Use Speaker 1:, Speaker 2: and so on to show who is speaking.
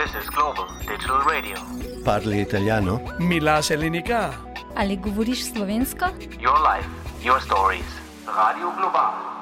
Speaker 1: This is Global Digital Radio.
Speaker 2: Parli italiano?
Speaker 3: Mi lase l'unica.
Speaker 4: Ali govoriš slovensko?
Speaker 1: Your life, your stories. Radio Global.